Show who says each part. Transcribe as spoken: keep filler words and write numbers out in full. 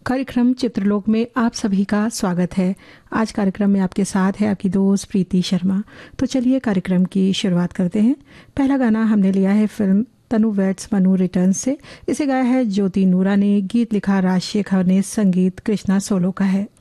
Speaker 1: कार्यक्रम चित्रलोक में आप सभी का स्वागत है। आज कार्यक्रम में आपके साथ है आपकी दोस्त प्रीति शर्मा। तो चलिए कार्यक्रम की शुरुआत करते हैं। पहला गाना हमने लिया है फिल्म तनु वेट्स मनु रिटर्न से। इसे गाया है ज्योति नूरा ने, गीत लिखा राजशेखर ने, संगीत कृष्णा सोलो का है।